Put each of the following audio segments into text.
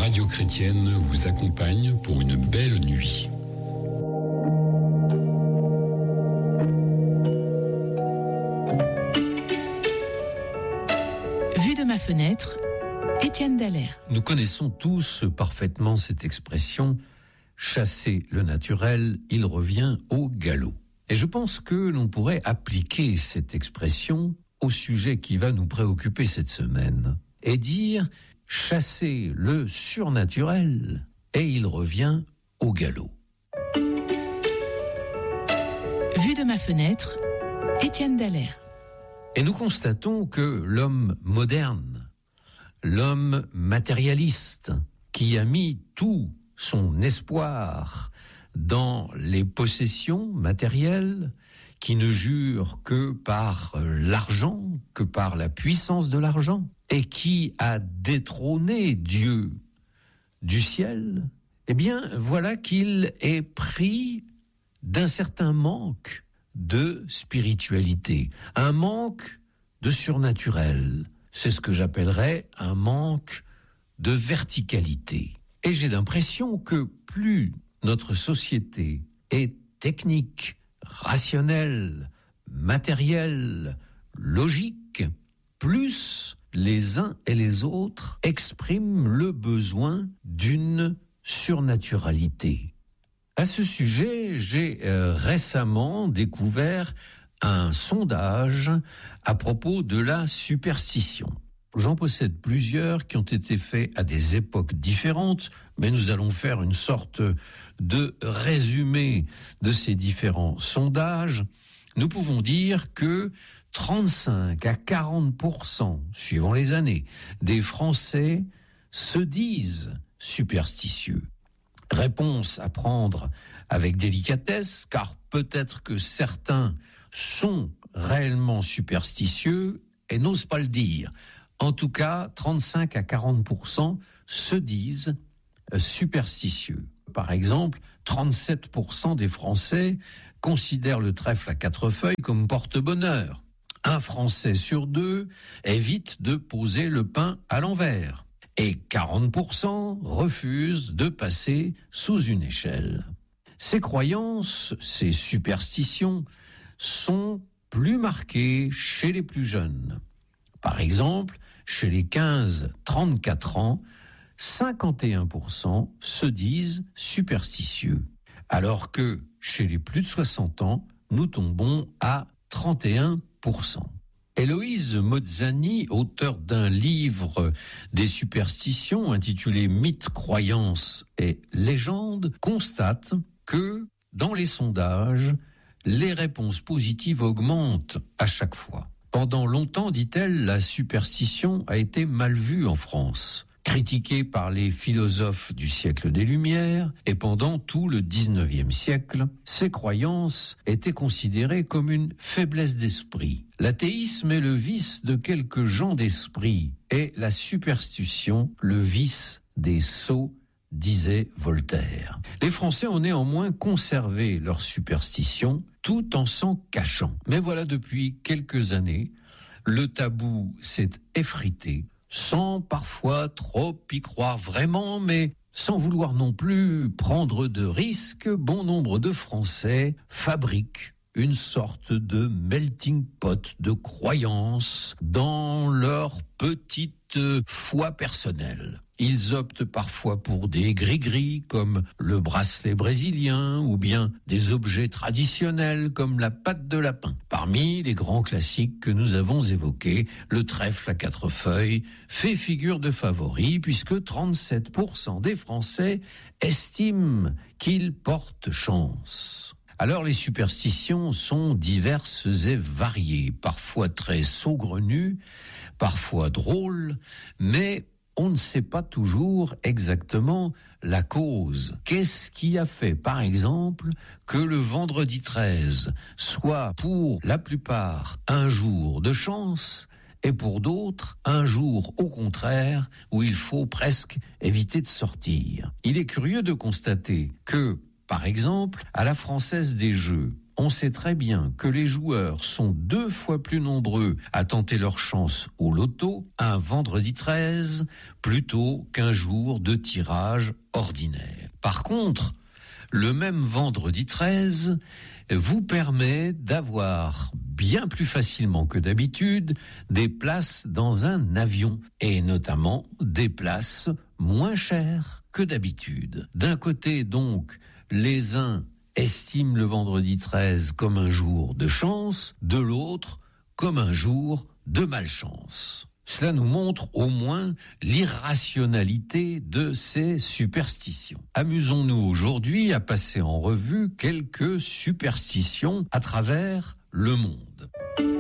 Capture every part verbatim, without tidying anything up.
Radio Chrétienne vous accompagne pour une belle nuit. Vue de ma fenêtre, Étienne Dallaire. Nous connaissons tous parfaitement cette expression « chasser le naturel, il revient au galop ». Et je pense que l'on pourrait appliquer cette expression au sujet qui va nous préoccuper cette semaine et dire « chasser le surnaturel et il revient au galop ». Vue de ma fenêtre, Étienne Dallaire. Et nous constatons que l'homme moderne, l'homme matérialiste, qui a mis tout son espoir dans les possessions matérielles, qui ne jure que par l'argent, que par la puissance de l'argent, et qui a détrôné Dieu du ciel, eh bien, voilà qu'il est pris d'un certain manque de spiritualité, un manque de surnaturel. C'est ce que j'appellerais un manque de verticalité. Et j'ai l'impression que plus notre société est technique, rationnelle, matérielle, logique, plus les uns et les autres expriment le besoin d'une surnaturalité. À ce sujet, j'ai euh, récemment découvert un sondage à propos de la superstition. J'en possède plusieurs qui ont été faits à des époques différentes, mais nous allons faire une sorte de résumé de ces différents sondages. Nous pouvons dire que trente-cinq à quarante pour cent, suivant les années, des Français se disent superstitieux. Réponse à prendre avec délicatesse, car peut-être que certains sont réellement superstitieux et n'osent pas le dire. En tout cas, trente-cinq à quarante pour cent se disent superstitieux. Par exemple, trente-sept pour cent des Français considèrent le trèfle à quatre feuilles comme porte-bonheur. Un Français sur deux évite de poser le pain à l'envers. Et quarante pour cent refusent de passer sous une échelle. Ces croyances, ces superstitions, sont plus marquées chez les plus jeunes. Par exemple, chez les quinze à trente-quatre ans, cinquante et un pour cent se disent superstitieux, alors que chez les plus de soixante ans, nous tombons à trente et un pour cent. Héloïse Mozzani, auteur d'un livre des superstitions intitulé « Mythes, croyances et légendes », constate que, dans les sondages, les réponses positives augmentent à chaque fois. Pendant longtemps, dit-elle, la superstition a été mal vue en France, critiquée par les philosophes du siècle des Lumières, et pendant tout le dix-neuvième siècle, ces croyances étaient considérées comme une faiblesse d'esprit. L'athéisme est le vice de quelques gens d'esprit, et la superstition le vice des sots, disait Voltaire. Les Français ont néanmoins conservé leur superstition tout en s'en cachant. Mais voilà, depuis quelques années, le tabou s'est effrité, sans parfois trop y croire vraiment, mais sans vouloir non plus prendre de risques. Bon nombre de Français fabriquent une sorte de melting pot de croyances dans leur petite foi personnelle. Ils optent parfois pour des gris-gris comme le bracelet brésilien ou bien des objets traditionnels comme la patte de lapin. Parmi les grands classiques que nous avons évoqués, le trèfle à quatre feuilles fait figure de favori puisque trente-sept pour cent des Français estiment qu'il porte chance. Alors les superstitions sont diverses et variées, parfois très saugrenues, parfois drôles, mais on ne sait pas toujours exactement la cause. Qu'est-ce qui a fait, par exemple, que le vendredi treize soit pour la plupart un jour de chance et pour d'autres un jour au contraire où il faut presque éviter de sortir? Il est curieux de constater que, par exemple, à la Française des Jeux, on sait très bien que les joueurs sont deux fois plus nombreux à tenter leur chance au loto un vendredi treize plutôt qu'un jour de tirage ordinaire. Par contre, le même vendredi treize vous permet d'avoir bien plus facilement que d'habitude des places dans un avion et notamment des places moins chères que d'habitude. D'un côté donc, les uns estiment le vendredi treize comme un jour de chance, de l'autre comme un jour de malchance. Cela nous montre au moins l'irrationalité de ces superstitions. Amusons-nous aujourd'hui à passer en revue quelques superstitions à travers le monde.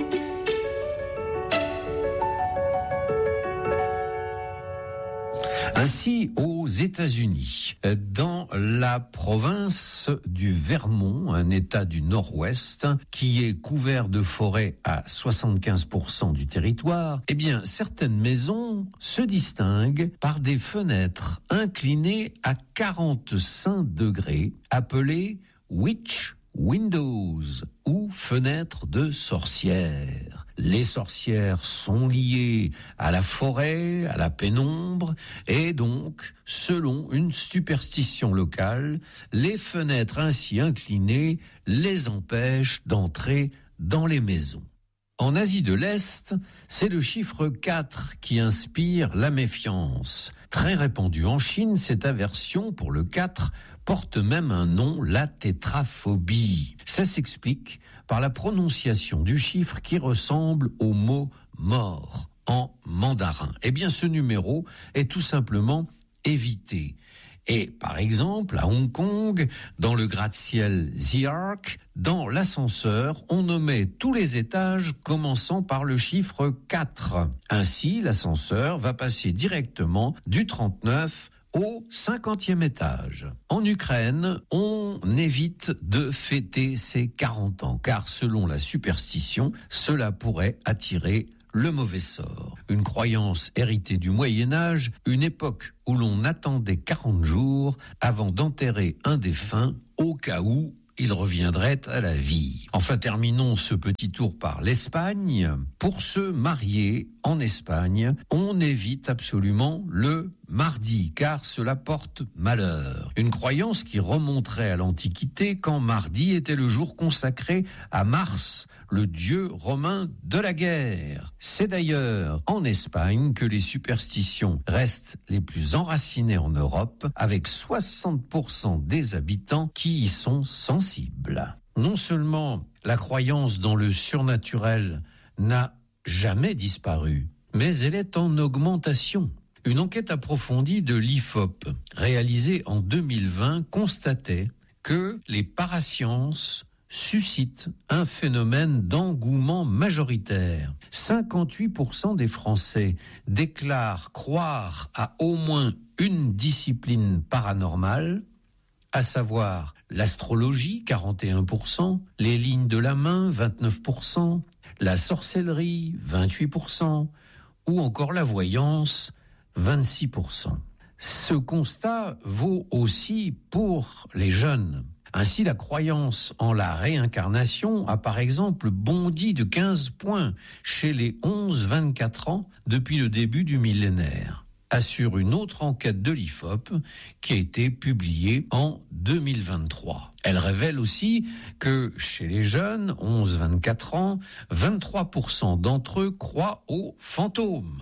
Ainsi, aux États-Unis, dans la province du Vermont, un État du Nord-Ouest, qui est couvert de forêts à soixante-quinze pour cent du territoire, eh bien, certaines maisons se distinguent par des fenêtres inclinées à quarante-cinq degrés, appelées witch windows ou fenêtres de sorcières. Les sorcières sont liées à la forêt, à la pénombre, et donc, selon une superstition locale, les fenêtres ainsi inclinées les empêchent d'entrer dans les maisons. En Asie de l'Est, c'est le chiffre quatre qui inspire la méfiance. Très répandue en Chine, cette aversion pour le quatre porte même un nom, la tétraphobie. Ça s'explique par la prononciation du chiffre qui ressemble au mot mort en mandarin. Eh bien, ce numéro est tout simplement évité. Et par exemple, à Hong Kong, dans le gratte-ciel The Arc, dans l'ascenseur, on nommait tous les étages commençant par le chiffre quatre. Ainsi, l'ascenseur va passer directement du trente-neuf au cinquantième étage. En Ukraine, on évite de fêter ses quarante ans, car selon la superstition, cela pourrait attirer le mauvais sort. Une croyance héritée du Moyen-Âge, une époque où l'on attendait quarante jours avant d'enterrer un défunt au cas où il reviendrait à la vie. Enfin, terminons ce petit tour par l'Espagne. Pour se marier en Espagne, on évite absolument le mardi, car cela porte malheur. Une croyance qui remonterait à l'Antiquité, quand mardi était le jour consacré à Mars, le dieu romain de la guerre. C'est d'ailleurs en Espagne que les superstitions restent les plus enracinées en Europe, avec soixante pour cent des habitants qui y sont sensibles. Non seulement la croyance dans le surnaturel n'a jamais disparu, mais elle est en augmentation. Une enquête approfondie de l'I F O P, réalisée en deux mille vingt, constatait que les parasciences suscitent un phénomène d'engouement majoritaire. cinquante-huit pour cent des Français déclarent croire à au moins une discipline paranormale, à savoir l'astrologie, quarante et un pour cent, les lignes de la main, vingt-neuf pour cent, la sorcellerie, vingt-huit pour cent, ou encore la voyance, vingt-six pour cent. Ce constat vaut aussi pour les jeunes. Ainsi, la croyance en la réincarnation a par exemple bondi de quinze points chez les onze vingt-quatre ans depuis le début du millénaire, assure une autre enquête de l'I F O P qui a été publiée en deux mille vingt-trois. Elle révèle aussi que chez les jeunes, onze vingt-quatre ans, vingt-trois pour cent d'entre eux croient aux fantômes.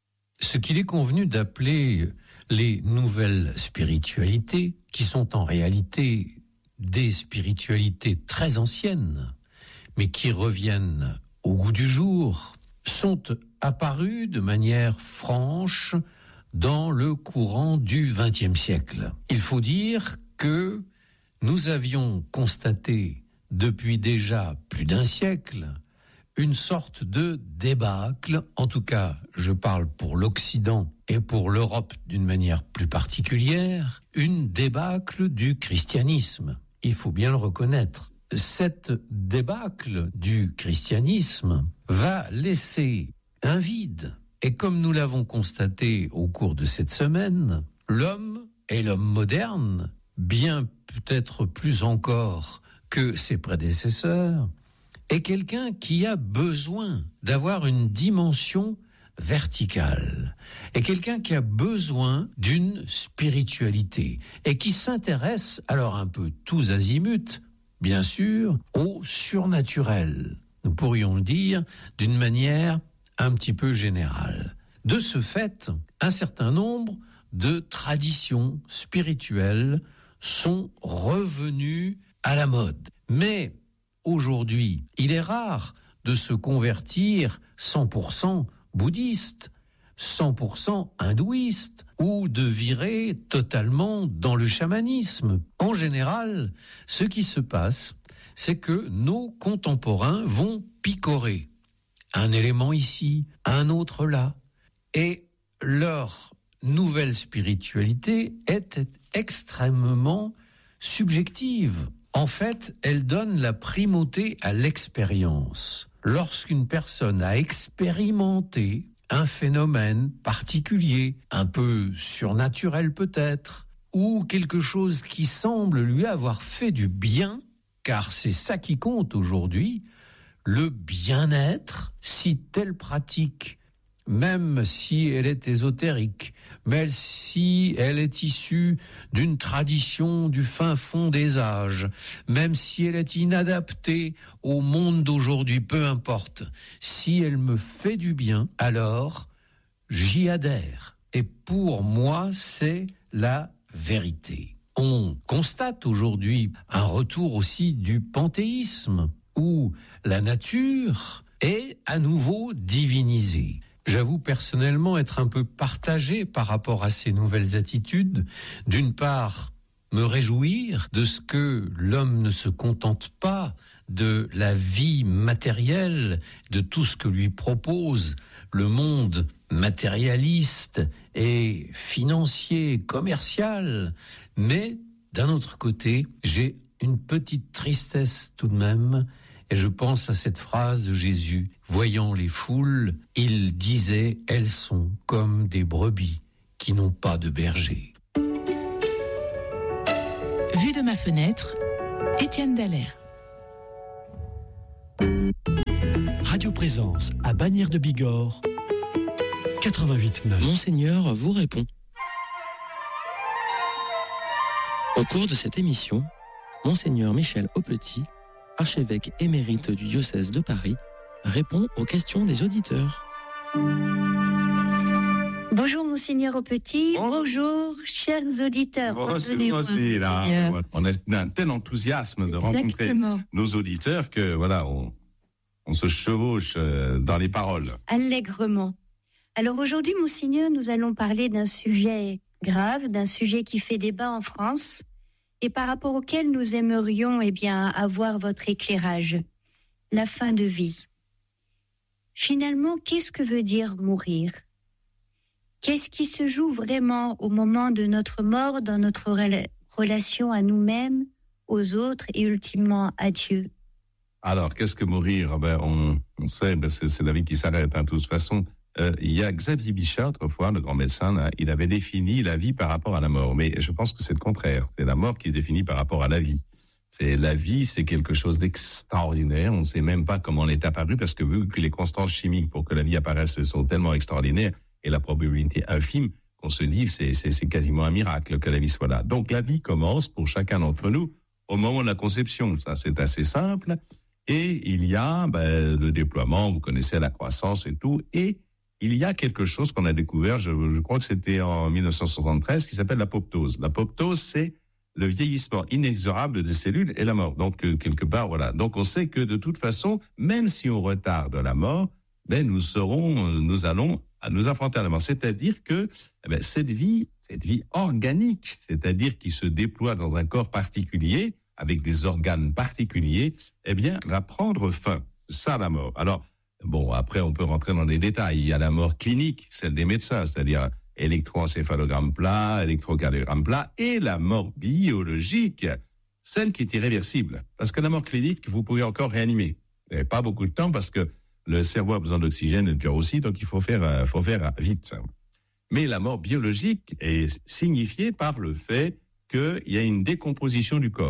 Ce qu'il est convenu d'appeler les nouvelles spiritualités, qui sont en réalité des spiritualités très anciennes, mais qui reviennent au goût du jour, sont apparues de manière franche dans le courant du vingtième siècle. Il faut dire que nous avions constaté depuis déjà plus d'un siècle une sorte de débâcle, en tout cas, je parle pour l'Occident et pour l'Europe d'une manière plus particulière, une débâcle du christianisme. Il faut bien le reconnaître. Cette débâcle du christianisme va laisser un vide. Et comme nous l'avons constaté au cours de cette semaine, l'homme et l'homme moderne, bien peut-être plus encore que ses prédécesseurs, est quelqu'un qui a besoin d'avoir une dimension verticale, est quelqu'un qui a besoin d'une spiritualité et qui s'intéresse, alors un peu tous azimuts, bien sûr, au surnaturel. Nous pourrions le dire d'une manière un petit peu générale. De ce fait, un certain nombre de traditions spirituelles sont revenues à la mode. Mais aujourd'hui, il est rare de se convertir cent pour cent bouddhiste, cent pour cent hindouiste, ou de virer totalement dans le chamanisme. En général, ce qui se passe, c'est que nos contemporains vont picorer un élément ici, un autre là, et leur nouvelle spiritualité est extrêmement subjective. En fait, elle donne la primauté à l'expérience. Lorsqu'une personne a expérimenté un phénomène particulier, un peu surnaturel peut-être, ou quelque chose qui semble lui avoir fait du bien, car c'est ça qui compte aujourd'hui, le bien-être, si telle pratique, même si elle est ésotérique, même si elle est issue d'une tradition du fin fond des âges, même si elle est inadaptée au monde d'aujourd'hui, peu importe, si elle me fait du bien, alors j'y adhère. Et pour moi, c'est la vérité. On constate aujourd'hui un retour aussi du panthéisme, où la nature est à nouveau divinisée. J'avoue personnellement être un peu partagé par rapport à ces nouvelles attitudes. D'une part, me réjouir de ce que l'homme ne se contente pas de la vie matérielle, de tout ce que lui propose le monde matérialiste et financier, commercial. Mais d'un autre côté, j'ai une petite tristesse tout de même. Et je pense à cette phrase de Jésus. Voyant les foules, il disait, elles sont comme des brebis qui n'ont pas de berger. Vue de ma fenêtre, Étienne Dallaire. Radio Présence à Bagnères de Bigorre, quatre-vingt-huit neuf. Monseigneur vous répond. Au cours de cette émission, Monseigneur Michel Aupetit, archevêque émérite du diocèse de Paris, répond aux questions des auditeurs. Bonjour Monseigneur Aupetit, bonjour, bonjour chers auditeurs. Bonjour, c'est là, on a un tel enthousiasme de rencontrer Exactement. Nos auditeurs que voilà, on, on se chevauche dans les paroles. Allègrement. Alors aujourd'hui, Monseigneur, nous allons parler d'un sujet grave, d'un sujet qui fait débat en France, et par rapport auquel nous aimerions eh bien, avoir votre éclairage, la fin de vie. Finalement, qu'est-ce que veut dire mourir ? Qu'est-ce qui se joue vraiment au moment de notre mort, dans notre rela- relation à nous-mêmes, aux autres et ultimement à Dieu ? Alors, qu'est-ce que mourir ? ben, on, on sait, ben, c'est, c'est la vie qui s'arrête, hein, de toute façon. Euh, il y a Xavier Bichat, autrefois, le grand médecin, là, il avait défini la vie par rapport à la mort. Mais je pense que c'est le contraire. C'est la mort qui se définit par rapport à la vie. C'est, la vie, c'est quelque chose d'extraordinaire. On ne sait même pas comment elle est apparue, parce que vu que les constantes chimiques pour que la vie apparaisse sont tellement extraordinaires, et la probabilité infime, qu'on se dit c'est, c'est, c'est quasiment un miracle que la vie soit là. Donc la vie commence pour chacun d'entre nous au moment de la conception. Ça, c'est assez simple. Et il y a ben, le déploiement, vous connaissez la croissance et tout. Et il y a quelque chose qu'on a découvert, je, je crois que c'était en dix-neuf cent soixante-treize, qui s'appelle l'apoptose. L'apoptose, c'est le vieillissement inexorable des cellules et la mort. Donc, euh, quelque part, voilà. Donc, on sait que de toute façon, même si on retarde la mort, ben, nous serons, nous allons nous affronter à la mort. C'est-à-dire que eh ben, cette vie, cette vie organique, c'est-à-dire qui se déploie dans un corps particulier, avec des organes particuliers, eh bien, va prendre fin. C'est ça, la mort. Alors, bon, après, on peut rentrer dans les détails. Il y a la mort clinique, celle des médecins, c'est-à-dire électroencéphalogramme plat, électrocardiogramme plat, et la mort biologique, celle qui est irréversible. Parce que la mort clinique, vous pouvez encore réanimer. Vous n'avez pas beaucoup de temps parce que le cerveau a besoin d'oxygène et le cœur aussi, donc il faut faire, faut faire vite. Mais la mort biologique est signifiée par le fait qu'il y a une décomposition du corps.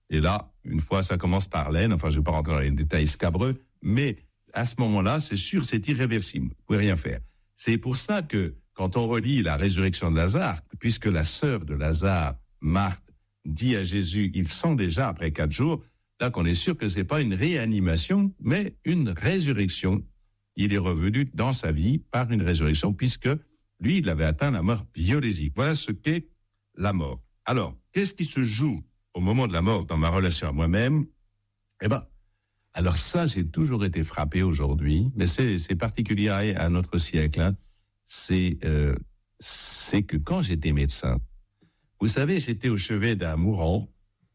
Et là, une fois, ça commence par l'haine. Enfin, je ne vais pas rentrer dans les détails scabreux, mais à ce moment-là, c'est sûr, c'est irréversible. Vous ne pouvez rien faire. C'est pour ça que, quand on relit la résurrection de Lazare, puisque la sœur de Lazare, Marthe, dit à Jésus, il sent déjà après quatre jours, là qu'on est sûr que ce n'est pas une réanimation, mais une résurrection. Il est revenu dans sa vie par une résurrection, puisque lui, il avait atteint la mort biologique. Voilà ce qu'est la mort. Alors, qu'est-ce qui se joue au moment de la mort dans ma relation à moi-même? Eh bien, alors ça, j'ai toujours été frappé aujourd'hui, mais c'est, c'est particulier à notre siècle, hein. C'est, euh, c'est que quand j'étais médecin, vous savez, j'étais au chevet d'un mourant,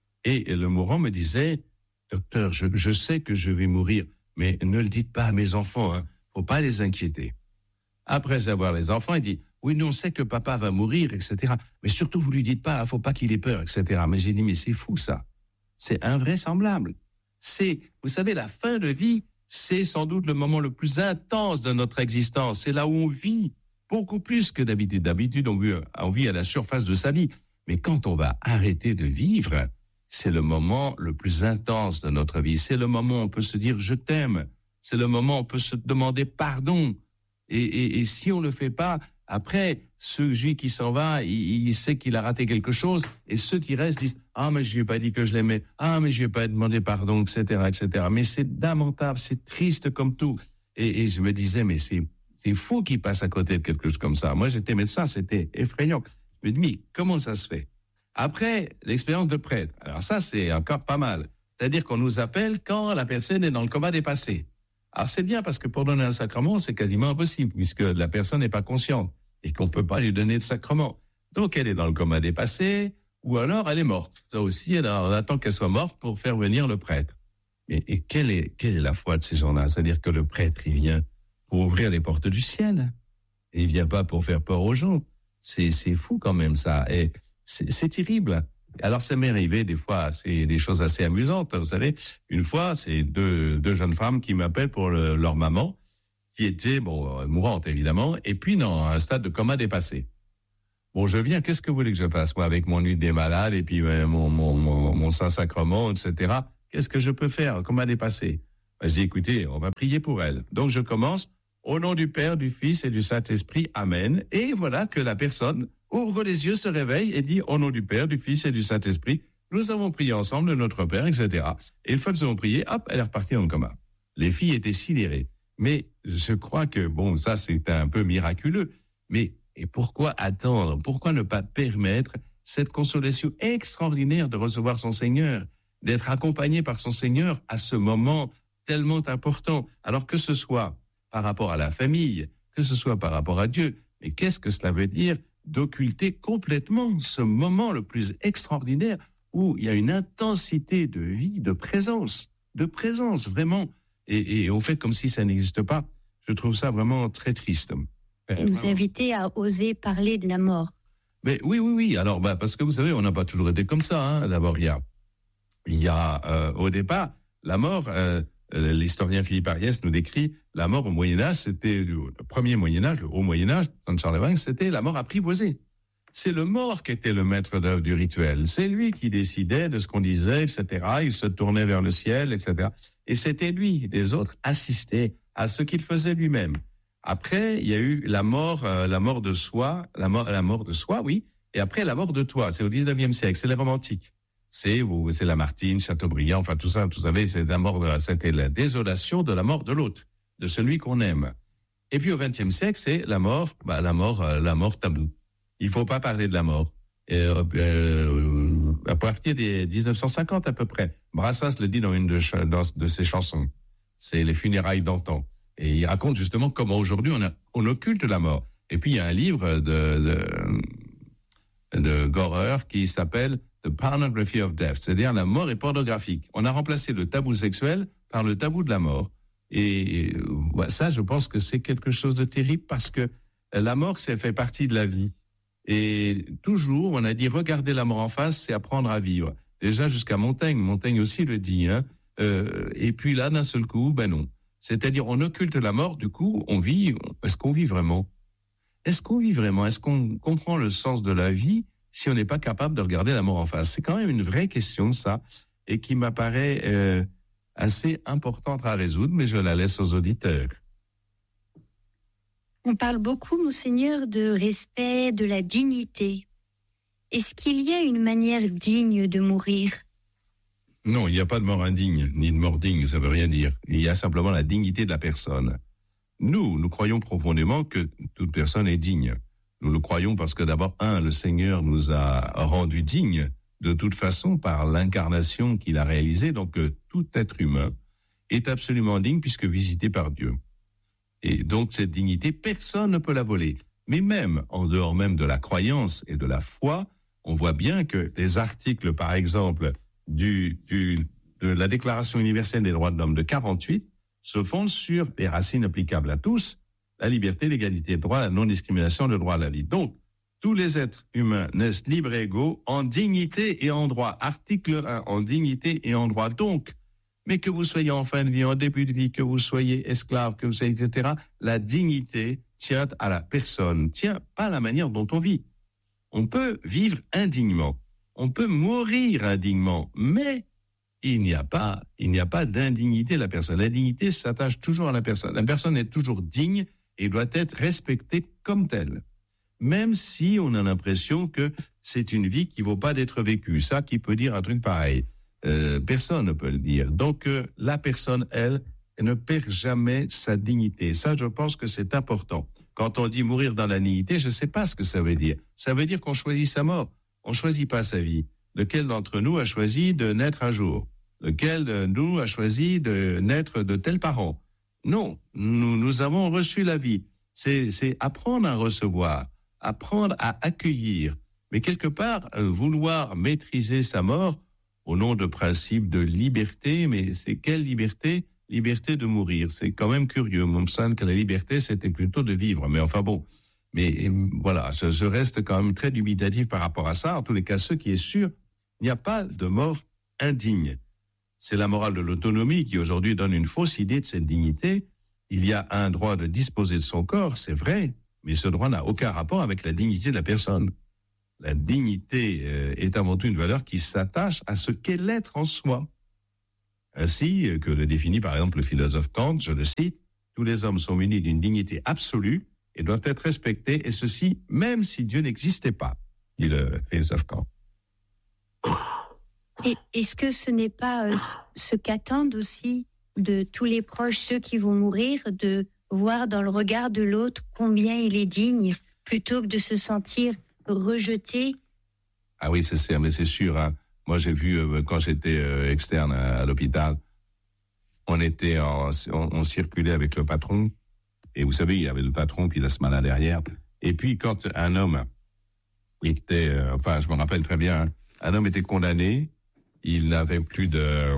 et le mourant me disait, docteur, je, je sais que je vais mourir, mais ne le dites pas à mes enfants, hein, faut pas les inquiéter. Après avoir les enfants, il dit, oui, nous on sait que papa va mourir, et cetera. Mais surtout, vous lui dites pas, faut pas qu'il ait peur, et cetera. Mais j'ai dit, mais c'est fou ça, c'est invraisemblable. C'est, vous savez, la fin de vie, c'est sans doute le moment le plus intense de notre existence. C'est là où on vit beaucoup plus que d'habitude. D'habitude, on vit, on vit à la surface de sa vie. Mais quand on va arrêter de vivre, c'est le moment le plus intense de notre vie. C'est le moment où on peut se dire « je t'aime ». C'est le moment où on peut se demander pardon. Et, et, et si on ne le fait pas, après, celui qui s'en va, il, il sait qu'il a raté quelque chose. Et ceux qui restent disent « ah, mais je lui ai pas dit que je l'aimais. Ah, mais je lui ai pas demandé pardon, et cetera, et cetera » Mais c'est lamentable, c'est triste comme tout. Et, et je me disais « mais c'est, c'est fou qu'il passe à côté de quelque chose comme ça ». Moi, j'étais médecin, c'était effrayant. Je me dis, mais comment ça se fait? Après, l'expérience de prêtre. Alors ça, c'est encore pas mal. C'est-à-dire qu'on nous appelle quand la personne est dans le coma dépassé. Alors c'est bien parce que pour donner un sacrement, c'est quasiment impossible puisque la personne n'est pas consciente et qu'on ne peut pas lui donner de sacrement. Donc elle est dans le coma dépassé ou alors elle est morte. Ça aussi, on attend qu'elle soit morte pour faire venir le prêtre. Et, et quelle est, quelle est la foi de ces gens-là? C'est-à-dire que le prêtre, il vient pour ouvrir les portes du ciel. Et il ne vient pas pour faire peur aux gens. C'est, c'est fou quand même ça, et c'est, c'est terrible. Alors ça m'est arrivé des fois, c'est des choses assez amusantes. Vous savez, une fois, c'est deux, deux jeunes femmes qui m'appellent pour le, leur maman, qui était bon mourante évidemment, et puis dans un stade de coma dépassé. Bon, je viens, qu'est-ce que vous voulez que je fasse moi avec mon nuit des malades et puis euh, mon mon mon, mon Saint-Sacrement, et cetera. Qu'est-ce que je peux faire? Coma dépassé. Ben, j'ai dit, écoutez, on va prier pour elle. Donc je commence. Au nom du Père, du Fils et du Saint-Esprit, Amen. Et voilà que la personne ouvre les yeux, se réveille et dit, au nom du Père, du Fils et du Saint-Esprit, nous avons prié ensemble, notre Père, et cetera. Et une fois que nous avons prié, hop, elle est repartie dans le coma. Les filles étaient sidérées. Mais je crois que, bon, ça, c'est un peu miraculeux. Mais et pourquoi attendre? Pourquoi ne pas permettre cette consolation extraordinaire de recevoir son Seigneur, d'être accompagné par son Seigneur à ce moment tellement important? Alors que ce soit par rapport à la famille, que ce soit par rapport à Dieu. Mais qu'est-ce que cela veut dire d'occulter complètement ce moment le plus extraordinaire où il y a une intensité de vie, de présence, de présence vraiment, et, et on fait comme si ça n'existe pas. Je trouve ça vraiment très triste. Nous inviter à oser parler de la mort. Mais oui, oui, oui. Alors, bah, parce que vous savez, on n'a pas toujours été comme ça. Hein. D'abord, il y a, il y a euh, au départ, la mort... Euh, L'historien Philippe Ariès nous décrit la mort au Moyen-Âge, c'était le premier Moyen-Âge, le haut Moyen-Âge, dans Charlemagne, c'était la mort apprivoisée. C'est le mort qui était le maître d'œuvre du rituel. C'est lui qui décidait de ce qu'on disait, et cetera. Il se tournait vers le ciel, et cetera. Et c'était lui. Les autres assistaient à ce qu'il faisait lui-même. Après, il y a eu la mort, euh, la mort de soi, la mort, la mort de soi, oui. Et après, la mort de toi. C'est au dix-neuvième siècle. C'est les romantiques. C'est, c'est Lamartine, Chateaubriand, enfin tout ça, vous savez, c'est la mort de, c'était la désolation de la mort de l'autre, de celui qu'on aime. Et puis au vingtième siècle, c'est la mort, bah, la mort, euh, la mort taboue. Il faut pas parler de la mort. Et, euh, euh, à partir des dix-neuf cent cinquante à peu près, Brassens le dit dans une de, dans, de ses chansons. C'est les funérailles d'antan. Et il raconte justement comment aujourd'hui on, a, on occulte la mort. Et puis il y a un livre de, de, de Gorer qui s'appelle The Pornography of Death, c'est-à-dire la mort est pornographique. On a remplacé le tabou sexuel par le tabou de la mort. Et euh, ça, je pense que c'est quelque chose de terrible parce que la mort, ça fait partie de la vie. Et toujours, on a dit, regarder la mort en face, c'est apprendre à vivre. Déjà jusqu'à Montaigne, Montaigne aussi le dit. Hein. Euh, et puis là, d'un seul coup, ben non. C'est-à-dire, on occulte la mort, du coup, on vit. Est-ce qu'on vit vraiment? Est-ce qu'on vit vraiment? Est-ce qu'on comprend le sens de la vie si on n'est pas capable de regarder la mort en face? C'est quand même une vraie question, ça. et qui m'apparaît euh, assez importante à résoudre, mais je la laisse aux auditeurs. On parle beaucoup, monseigneur, de respect, de la dignité. Est-ce qu'il y a une manière digne de mourir ? Non, il n'y a pas de mort indigne, ni de mort digne, ça ne veut rien dire. Il y a simplement la dignité de la personne. Nous, nous croyons profondément que toute personne est digne. Nous le croyons parce que d'abord, un, le Seigneur nous a rendus dignes de toute façon par l'incarnation qu'il a réalisée, donc euh, tout être humain est absolument digne puisque visité par Dieu. Et donc cette dignité, personne ne peut la voler. Mais même en dehors même de la croyance et de la foi, on voit bien que les articles, par exemple, du, du, de la Déclaration universelle des droits de l'homme de quarante-huit se fondent sur les racines applicables à tous, la liberté, l'égalité de droit, la non-discrimination, le droit à la vie. Donc, tous les êtres humains naissent libres et égaux en dignité et en droit. Article un, en dignité et en droit. Donc, mais que vous soyez en fin de vie, en début de vie, que vous soyez esclave, que vous soyez, et cetera, la dignité tient à la personne, tient pas à la manière dont on vit. On peut vivre indignement, on peut mourir indignement, mais il n'y a pas, il n'y a pas d'indignité de la personne. L'indignité s'attache toujours à la personne. La personne est toujours digne et doit être respectée comme telle. Même si on a l'impression que c'est une vie qui ne vaut pas d'être vécue. Ça, qui peut dire un truc pareil. Euh, personne ne peut le dire. Donc, euh, la personne, elle, elle ne perd jamais sa dignité. Ça, je pense que c'est important. Quand on dit mourir dans la dignité, je ne sais pas ce que ça veut dire. Ça veut dire qu'on choisit sa mort. On ne choisit pas sa vie. Lequel d'entre nous a choisi de naître un jour ? Lequel de nous a choisi de naître de tels parents ? Non, nous, nous avons reçu la vie. C'est, c'est apprendre à recevoir, apprendre à accueillir. Mais quelque part, vouloir maîtriser sa mort au nom de principes de liberté, mais c'est quelle liberté ? Liberté de mourir. C'est quand même curieux. Mon me semble que la liberté, c'était plutôt de vivre. Mais enfin bon, mais voilà, je, je reste quand même très dubitatif par rapport à ça. En tous les cas, ce qui est sûr, il n'y a pas de mort indigne. C'est la morale de l'autonomie qui aujourd'hui donne une fausse idée de cette dignité. Il y a un droit de disposer de son corps, c'est vrai, mais ce droit n'a aucun rapport avec la dignité de la personne. La dignité euh, est avant tout une valeur qui s'attache à ce qu'est l'être en soi. Ainsi que le définit par exemple le philosophe Kant, je le cite, « Tous les hommes sont munis d'une dignité absolue et doivent être respectés, et ceci même si Dieu n'existait pas », dit le philosophe Kant. Et est-ce que ce n'est pas euh, ce qu'attendent aussi de tous les proches, ceux qui vont mourir, de voir dans le regard de l'autre combien il est digne, plutôt que de se sentir rejeté ? Ah oui, c'est, c'est, mais c'est sûr. Hein. Moi, j'ai vu, euh, quand j'étais euh, externe à, à l'hôpital, on, était en, on, on circulait avec le patron, et vous savez, il y avait le patron, puis la semaine derrière. Et puis, quand un homme était, euh, enfin, je me rappelle très bien, hein, un homme était condamné, il n'avait plus de,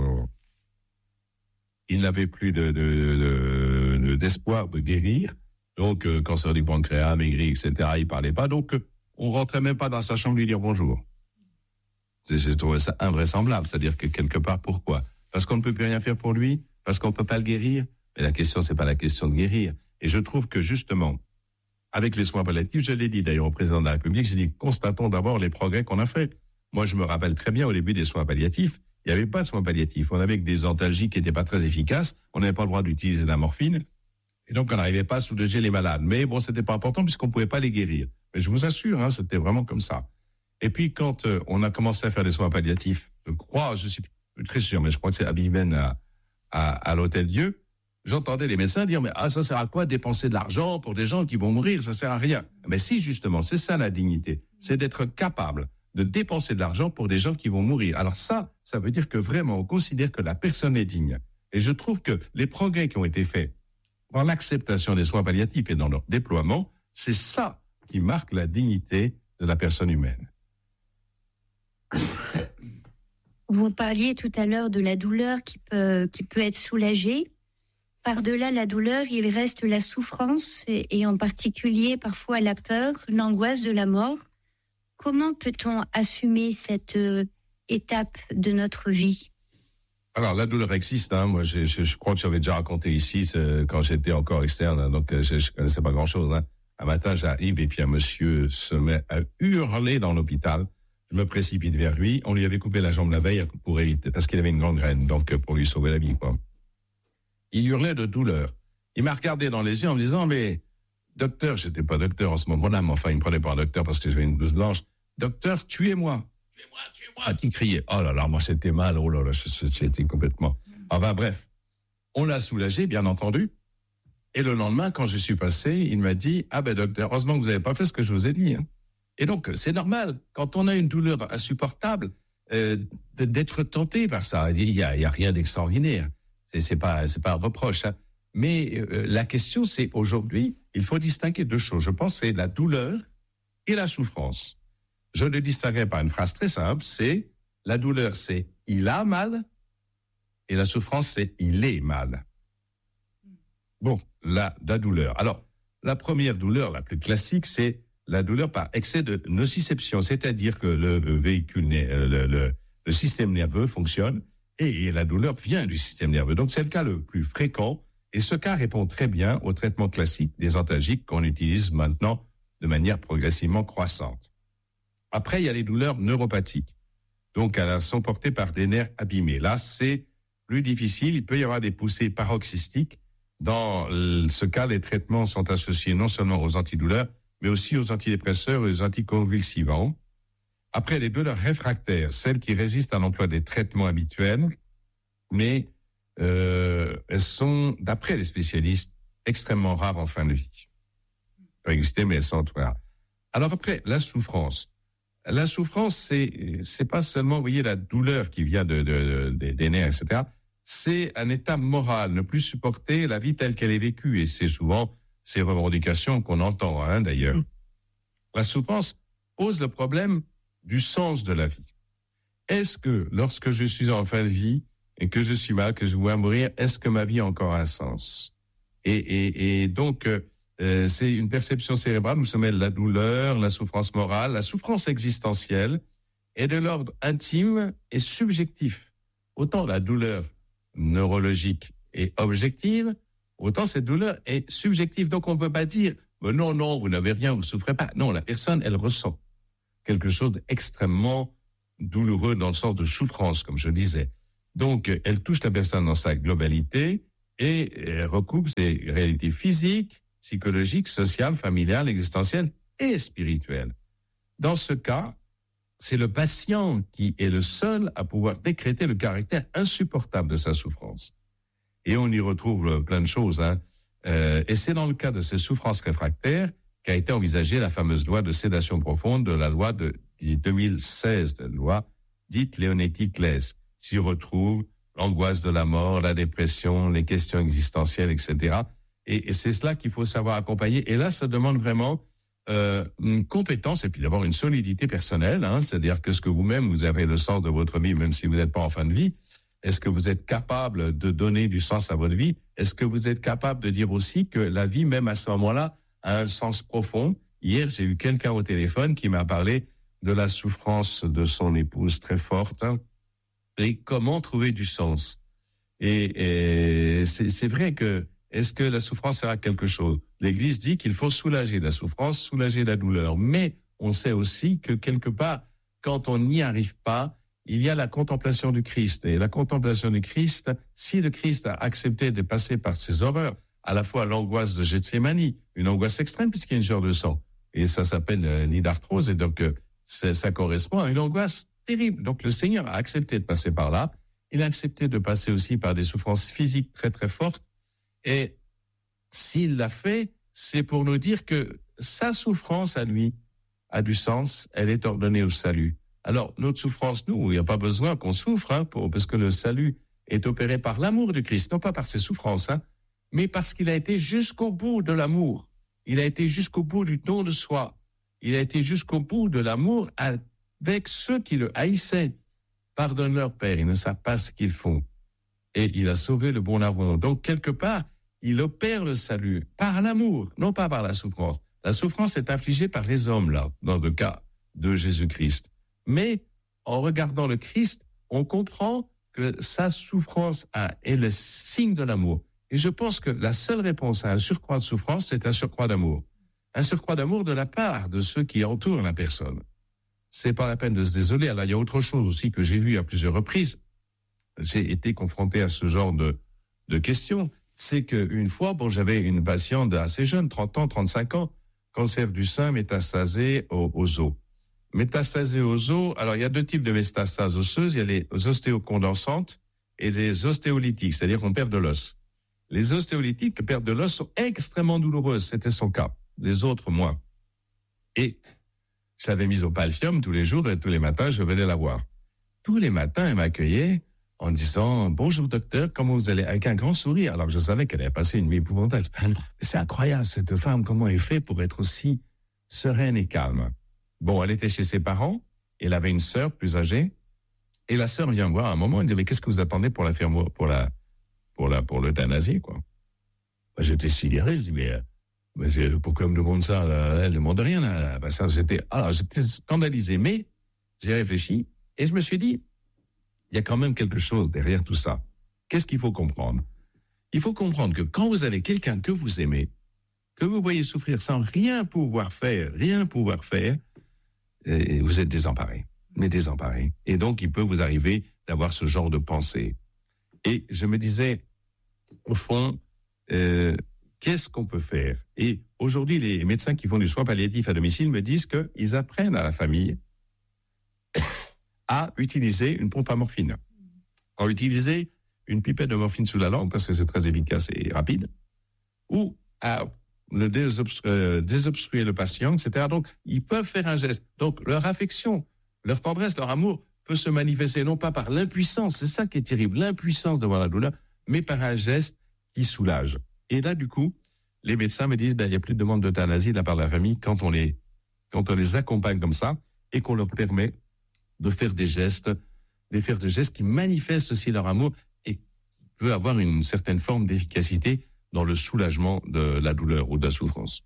il n'avait plus de, de, de, de d'espoir de guérir. Donc, euh, cancer du pancréas, maigri, et cetera. Il parlait pas. Donc, euh, on rentrait même pas dans sa chambre lui dire bonjour. J'ai trouvé ça invraisemblable. C'est-à-dire que quelque part, pourquoi ? Parce qu'on ne peut plus rien faire pour lui, parce qu'on ne peut pas le guérir. Mais la question, c'est pas la question de guérir. Et je trouve que justement, avec les soins palliatifs, je l'ai dit d'ailleurs au président de la République, j'ai dit, constatons d'abord les progrès qu'on a faits. Moi, je me rappelle très bien au début des soins palliatifs, il n'y avait pas de soins palliatifs. On avait que des antalgiques qui n'étaient pas très efficaces. On n'avait pas le droit d'utiliser de la morphine. Et donc, on n'arrivait pas à soulager les malades. Mais bon, c'était pas important puisqu'on ne pouvait pas les guérir. Mais je vous assure, hein, c'était vraiment comme ça. Et puis, quand euh, on a commencé à faire des soins palliatifs, je crois, je suis très sûr, mais je crois que c'est à Bivenne, à, à, à l'Hôtel-Dieu, j'entendais les médecins dire, mais ah, ça sert à quoi dépenser de l'argent pour des gens qui vont mourir? Ça sert à rien. Mais si, justement, c'est ça la dignité. C'est d'être capable de dépenser de l'argent pour des gens qui vont mourir. Alors ça, ça veut dire que vraiment, on considère que la personne est digne. Et je trouve que les progrès qui ont été faits dans l'acceptation des soins palliatifs et dans leur déploiement, c'est ça qui marque la dignité de la personne humaine. Vous parliez tout à l'heure de la douleur qui peut, qui peut être soulagée. Par-delà la douleur, il reste la souffrance et, et en particulier parfois la peur, l'angoisse de la mort. Comment peut-on assumer cette euh, étape de notre vie ? Alors, la douleur existe. Hein. Moi, je, je, je crois que j'avais déjà raconté ici quand j'étais encore externe, hein, donc je ne connaissais pas grand-chose. Hein. Un matin, j'arrive et puis un monsieur se met à hurler dans l'hôpital. Je me précipite vers lui. On lui avait coupé la jambe la veille pour éviter, parce qu'il avait une gangrène, donc pour lui sauver la vie, quoi. Il hurlait de douleur. Il m'a regardé dans les yeux en me disant, mais docteur, j'étais pas docteur en ce moment-là, mais enfin, il me prenait pour un docteur parce que j'avais une blouse blanche. Docteur, tuez-moi. Tuez-moi, tuez-moi. Il criait. Oh là là, moi c'était mal. Oh là là, j'étais complètement. Enfin bref, on l'a soulagé, bien entendu. Et le lendemain, quand je suis passé, il m'a dit, ah ben docteur, heureusement que vous n'avez pas fait ce que je vous ai dit. Hein. Et donc, c'est normal, quand on a une douleur insupportable, euh, d'être tenté par ça. Il n'y a, il y a rien d'extraordinaire. C'est, c'est pas, c'est pas un reproche. Hein. Mais euh, la question, c'est aujourd'hui, il faut distinguer deux choses. Je pense que c'est la douleur et la souffrance. Je le distinguerai par une phrase très simple, c'est la douleur, c'est il a mal, et la souffrance, c'est il est mal. Bon, la, la douleur. Alors, la première douleur, la plus classique, c'est la douleur par excès de nociception, c'est-à-dire que le véhicule, le, le, le système nerveux fonctionne et, et la douleur vient du système nerveux. Donc, c'est le cas le plus fréquent et ce cas répond très bien au traitement classique des antalgiques qu'on utilise maintenant de manière progressivement croissante. Après, il y a les douleurs neuropathiques. Donc, elles sont portées par des nerfs abîmés. Là, c'est plus difficile. Il peut y avoir des poussées paroxystiques. Dans ce cas, les traitements sont associés non seulement aux antidouleurs, mais aussi aux antidépresseurs et aux anticonvulsivants. Après, les douleurs réfractaires, celles qui résistent à l'emploi des traitements habituels, mais euh, elles sont, d'après les spécialistes, extrêmement rares en fin de vie. Elles peuvent exister, mais elles sont rares. Alors après, la souffrance. La souffrance, c'est c'est pas seulement, vous voyez, la douleur qui vient de, de, de, des nerfs, et cetera. C'est un état moral, ne plus supporter la vie telle qu'elle est vécue. Et c'est souvent ces revendications qu'on entend, hein, d'ailleurs. Mmh. La souffrance pose le problème du sens de la vie. Est-ce que, lorsque je suis en fin de vie et que je suis mal, que je vois mourir, est-ce que ma vie a encore un sens? Et, et, et donc, euh, c'est une perception cérébrale où se mêle la douleur, la souffrance morale, la souffrance existentielle est de l'ordre intime et subjectif. Autant la douleur neurologique est objective, autant cette douleur est subjective. Donc, on ne peut pas dire « non, non, vous n'avez rien, vous ne souffrez pas ». Non, la personne, elle ressent quelque chose d'extrêmement douloureux dans le sens de souffrance, comme je disais. Donc, elle touche la personne dans sa globalité et elle recoupe ses réalités physiques, psychologiques, sociales, familiales, existentielles et spirituelles. Dans ce cas, c'est le patient qui est le seul à pouvoir décréter le caractère insupportable de sa souffrance. Et on y retrouve plein de choses. Hein. Euh, et c'est dans le cas de ces souffrances réfractaires qu'a été envisagée la fameuse loi de sédation profonde, de la loi de deux mille seize, de la loi dite Leonetti-Claes. S'y retrouve l'angoisse de la mort, la dépression, les questions existentielles, et cetera. Et, et c'est cela qu'il faut savoir accompagner. Et là, ça demande vraiment euh, une compétence et puis d'abord une solidité personnelle. Hein, c'est-à-dire que ce que vous-même, vous avez le sens de votre vie, même si vous n'êtes pas en fin de vie. Est-ce que vous êtes capable de donner du sens à votre vie? Est-ce que vous êtes capable de dire aussi que la vie, même à ce moment-là, a un sens profond? Hier, j'ai eu quelqu'un au téléphone qui m'a parlé de la souffrance de son épouse très forte hein, et comment trouver du sens. Et, et c'est, c'est vrai que est-ce que la souffrance sert à quelque chose? L'Église dit qu'il faut soulager la souffrance, soulager la douleur. Mais on sait aussi que quelque part, quand on n'y arrive pas, il y a la contemplation du Christ. Et la contemplation du Christ, si le Christ a accepté de passer par ces horreurs, à la fois l'angoisse de Gethsémani, une angoisse extrême puisqu'il y a une sueur de sang, et ça s'appelle euh, l'idarthrose, et donc euh, ça correspond à une angoisse terrible. Donc le Seigneur a accepté de passer par là, il a accepté de passer aussi par des souffrances physiques très très fortes, et s'il l'a fait, c'est pour nous dire que sa souffrance à lui a du sens, elle est ordonnée au salut. Alors, notre souffrance, nous, il n'y a pas besoin qu'on souffre, hein, pour, parce que le salut est opéré par l'amour du Christ, non pas par ses souffrances, hein, mais parce qu'il a été jusqu'au bout de l'amour. Il a été jusqu'au bout du don de soi. Il a été jusqu'au bout de l'amour avec ceux qui le haïssaient. Pardonne leur Père, ils ne savent pas ce qu'ils font. Et il a sauvé le bon larron. Donc, quelque part, il opère le salut par l'amour, non pas par la souffrance. La souffrance est infligée par les hommes, là, dans le cas de Jésus-Christ. Mais en regardant le Christ, on comprend que sa souffrance a, est le signe de l'amour. Et je pense que la seule réponse à un surcroît de souffrance, c'est un surcroît d'amour. Un surcroît d'amour de la part de ceux qui entourent la personne. c'est pas la peine de se désoler. Alors, il y a autre chose aussi que j'ai vu à plusieurs reprises. J'ai été confronté à ce genre de, de questions. C'est qu'une fois, bon, j'avais une patiente assez jeune, trente ans, trente-cinq ans, cancer du sein métastasé aux, aux os. Métastasé aux os, alors il y a deux types de métastases osseuses. Il y a les ostéocondensantes et les ostéolytiques, c'est-à-dire qu'on perd de l'os. Les ostéolytiques, perte de l'os, sont extrêmement douloureuses. C'était son cas. Les autres, moins. Et je l'avais mise au Palfium tous les jours et tous les matins, je venais la voir. Tous les matins, elle m'accueillait en disant « Bonjour docteur, comment vous allez ?» avec un grand sourire, alors que je savais qu'elle avait passé une nuit épouvantable. C'est incroyable, cette femme, comment elle fait pour être aussi sereine et calme. Bon, elle était chez ses parents, elle avait une sœur plus âgée, et la sœur vient me voir à un moment, elle dit « Mais qu'est-ce que vous attendez pour la faire pour la pour la pour l'euthanasie, quoi ?» Bah, j'étais sidéré, je dis « Mais, mais c'est, pourquoi elle me demande ça là, elle ne demande rien. Là, bah, ça, j'étais, alors, j'étais scandalisé, mais j'ai réfléchi, et je me suis dit il y a quand même quelque chose derrière tout ça. Qu'est-ce qu'il faut comprendre ? Il faut comprendre que quand vous avez quelqu'un que vous aimez, que vous voyez souffrir sans rien pouvoir faire, rien pouvoir faire, et vous êtes désemparé, mais désemparé. Et donc, il peut vous arriver d'avoir ce genre de pensée. Et je me disais, au fond, euh, qu'est-ce qu'on peut faire ? Et aujourd'hui, les médecins qui font du soin palliatif à domicile me disent qu'ils apprennent à la famille à utiliser une pompe à morphine. À utiliser une pipette de morphine sous la langue, parce que c'est très efficace et rapide, ou à le désobstru- euh, désobstruer le patient, et cetera. Donc, ils peuvent faire un geste. Donc, leur affection, leur tendresse, leur amour peut se manifester non pas par l'impuissance, c'est ça qui est terrible, l'impuissance devant la douleur, mais par un geste qui soulage. Et là, du coup, les médecins me disent, ben, il n'y a plus de demande d'euthanasie de la part de la famille quand on les, quand on les accompagne comme ça et qu'on leur permet de faire des gestes, de faire des gestes qui manifestent aussi leur amour et qui peut avoir une certaine forme d'efficacité dans le soulagement de la douleur ou de la souffrance.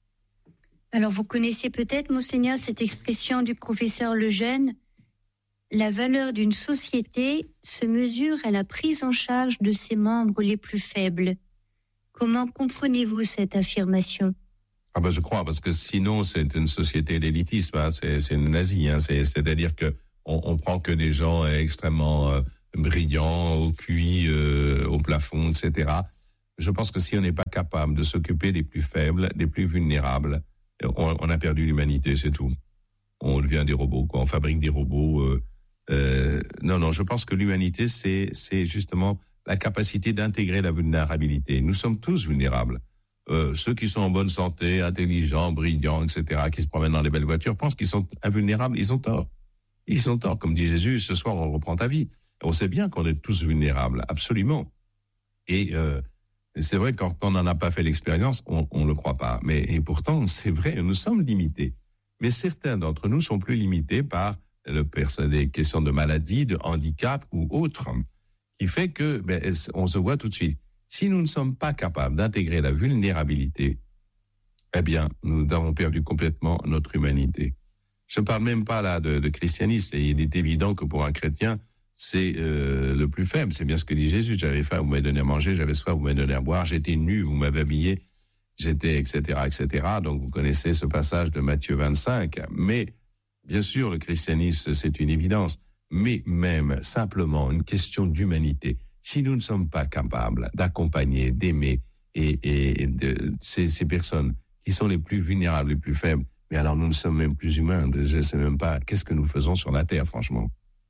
Alors, vous connaissez peut-être, Monseigneur, cette expression du professeur Lejeune, la valeur d'une société se mesure à la prise en charge de ses membres les plus faibles. Comment comprenez-vous cette affirmation ? Ah ben je crois, parce que sinon c'est une société d'élitisme, hein, c'est, c'est une nazie, hein, c'est, c'est-à-dire que on, on prend que des gens extrêmement euh, brillants, au Q I, euh, au plafond, et cetera. Je pense que si on n'est pas capable de s'occuper des plus faibles, des plus vulnérables, on, on a perdu l'humanité, c'est tout. On devient des robots, quoi. On fabrique des robots. Euh, euh, non, non, je pense que l'humanité, c'est, c'est justement la capacité d'intégrer la vulnérabilité. Nous sommes tous vulnérables. Euh, ceux qui sont en bonne santé, intelligents, brillants, et cetera, qui se promènent dans les belles voitures, pensent qu'ils sont invulnérables. Ils ont tort. Ils ont tort. Comme dit Jésus, ce soir, on reprend ta vie. On sait bien qu'on est tous vulnérables, absolument. Et euh, c'est vrai, quand on n'en a pas fait l'expérience, on ne le croit pas. Mais et pourtant, c'est vrai, nous sommes limités. Mais certains d'entre nous sont plus limités par le, des questions de maladie, de handicap ou autres, qui fait que ben, on se voit tout de suite. Si nous ne sommes pas capables d'intégrer la vulnérabilité, eh bien, nous avons perdu complètement notre humanité. Je ne parle même pas là de, de christianisme. Et il est évident que pour un chrétien, c'est euh, le plus faible. C'est bien ce que dit Jésus. J'avais faim, vous m'avez donné à manger. J'avais soif, vous m'avez donné à boire. J'étais nu, vous m'avez habillé. J'étais, et cetera, et cetera. Donc, vous connaissez ce passage de Matthieu vingt-cinq. Mais, bien sûr, le christianisme, c'est une évidence. Mais même, simplement, une question d'humanité. Si nous ne sommes pas capables d'accompagner, d'aimer et, et de ces, ces personnes qui sont les plus vulnérables, les plus faibles, mais alors nous ne sommes même plus humains. Je ne sais même pas qu'est-ce que nous faisons sur la Terre, franchement.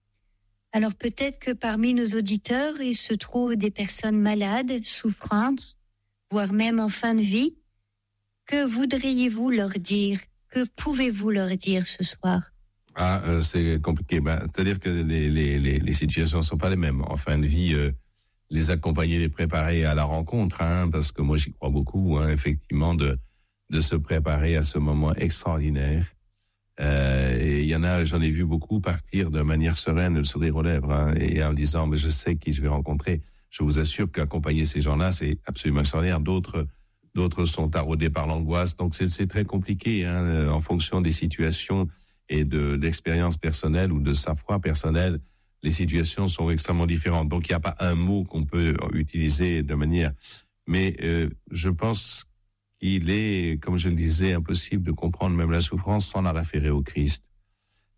Alors peut-être que parmi nos auditeurs, il se trouve des personnes malades, souffrantes, voire même en fin de vie. Que voudriez-vous leur dire ? Que pouvez-vous leur dire ce soir ? Ah, euh, c'est compliqué. Ben, c'est-à-dire que les, les, les, les situations ne sont pas les mêmes. En fin de vie, euh, les accompagner, les préparer à la rencontre, hein, parce que moi j'y crois beaucoup, hein, effectivement, de, de se préparer à ce moment extraordinaire. Euh, et il y en a, j'en ai vu beaucoup partir de manière sereine, le sourire aux lèvres, hein, et en disant, mais je sais qui je vais rencontrer. Je vous assure qu'accompagner ces gens-là, c'est absolument extraordinaire. D'autres, d'autres sont taraudés par l'angoisse. Donc c'est, c'est très compliqué, hein, en fonction des situations et de l'expérience personnelle ou de sa foi personnelle, les situations sont extrêmement différentes. Donc, il n'y a pas un mot qu'on peut utiliser de manière... Mais euh, je pense qu'il est, comme je le disais, impossible de comprendre même la souffrance sans la référer au Christ.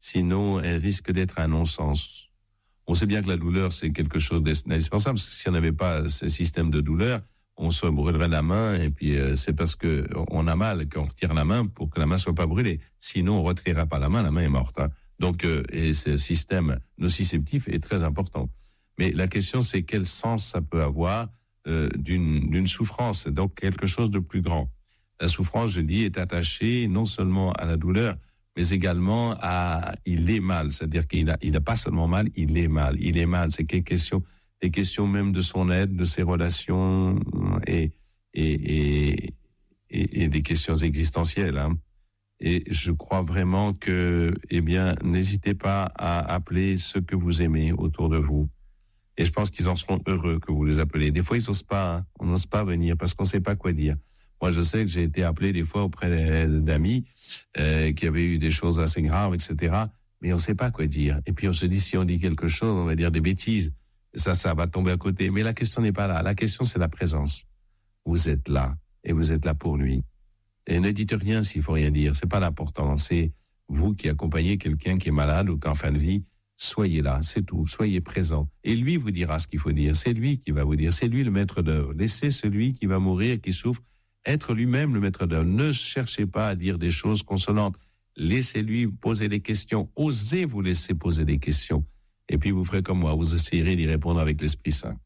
sinon elle risque d'être un non-sens. On sait bien que la douleur, c'est quelque chose d'indispensable, parce que si on n'avait pas ce système de douleur, on se brûlerait la main, et puis euh, c'est parce qu'on a mal qu'on retire la main pour que la main soit pas brûlée. Sinon, on ne retirera pas la main, la main est morte. Hein. Donc, euh, et ce système nociceptif est très important. Mais la question, c'est quel sens ça peut avoir euh, d'une, d'une souffrance, donc quelque chose de plus grand. La souffrance, je dis, est attachée non seulement à la douleur, mais également à il est mal, c'est-à-dire qu'il a, il a pas seulement mal, il est mal, il est mal. C'est des questions, des questions même de son aide, de ses relations et et et, et, et des questions existentielles. Hein. Et je crois vraiment que, eh bien, n'hésitez pas à appeler ceux que vous aimez autour de vous. Et je pense qu'ils en seront heureux que vous les appelez. Des fois, ils n'osent pas, hein. On n'ose pas venir parce qu'on ne sait pas quoi dire. Moi, je sais que j'ai été appelé des fois auprès d'amis euh, qui avaient eu des choses assez graves, et cetera. Mais on ne sait pas quoi dire. Et puis on se dit, si on dit quelque chose, on va dire des bêtises. Ça, ça va tomber à côté. Mais la question n'est pas là. La question, c'est la présence. Vous êtes là et vous êtes là pour lui. Et ne dites rien s'il faut rien dire. C'est pas l'important. C'est vous qui accompagnez quelqu'un qui est malade ou qui est en fin de vie. Soyez là, c'est tout. Soyez présent. Et lui vous dira ce qu'il faut dire. C'est lui qui va vous dire. C'est lui le maître d'œuvre. Laissez celui qui va mourir, qui souffre, être lui-même le maître d'œuvre. Ne cherchez pas à dire des choses consolantes. Laissez-lui poser des questions. Osez vous laisser poser des questions. Et puis vous ferez comme moi. Vous essayerez d'y répondre avec l'Esprit Saint.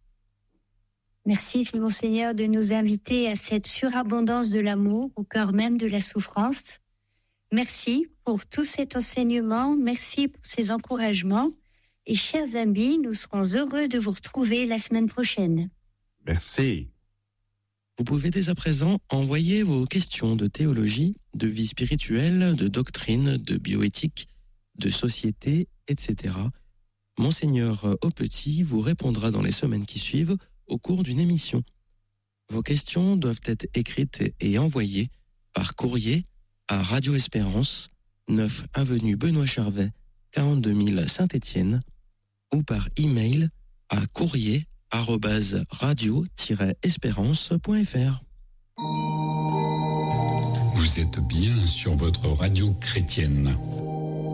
Merci, Monseigneur, de nous inviter à cette surabondance de l'amour au cœur même de la souffrance. Merci pour tout cet enseignement. Merci pour ces encouragements. Et chers amis, nous serons heureux de vous retrouver la semaine prochaine. Merci. Vous pouvez dès à présent envoyer vos questions de théologie, de vie spirituelle, de doctrine, de bioéthique, de société, et cetera. Monseigneur Aupetit vous répondra dans les semaines qui suivent au cours d'une émission. Vos questions doivent être écrites et envoyées par courrier à Radio Espérance, neuf avenue Benoît Charvet, quarante-deux mille Saint-Étienne, ou par email à courrier arobase radio tiret espérance point f r. Vous êtes bien sur votre radio chrétienne.